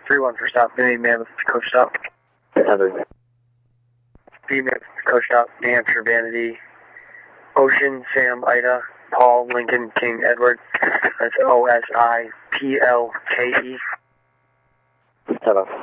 3-1 for stop. Any man with coach stop. Heather. Female coach stop. New Hampshire Vanity. Ocean, Sam, Ida, Paul, Lincoln, King, Edward. That's OSIPLKE. Hello.